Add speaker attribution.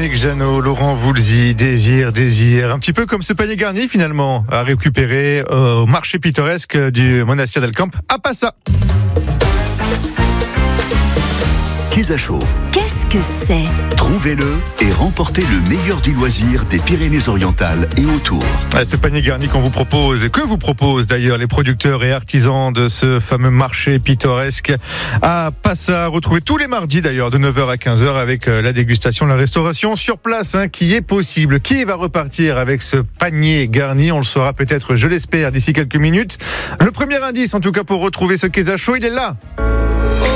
Speaker 1: Véronique Jeannot, Laurent Voulzy, Désir. Un petit peu comme ce panier garni finalement à récupérer au marché pittoresque du monastère d'El Camp à Passa.
Speaker 2: Quesacho.
Speaker 3: Qu'est-ce que c'est ?
Speaker 2: Trouvez-le et remportez le meilleur du loisir des Pyrénées-Orientales et autour.
Speaker 1: Ce panier garni qu'on vous propose et que vous proposent d'ailleurs les producteurs et artisans de ce fameux marché pittoresque à Passa, retrouvé tous les mardis d'ailleurs de 9h à 15h avec la dégustation, la restauration sur place qui est possible. Qui va repartir avec ce panier garni ? On le saura peut-être, je l'espère, d'ici quelques minutes. Le premier indice en tout cas pour retrouver ce Quesacho, il est là.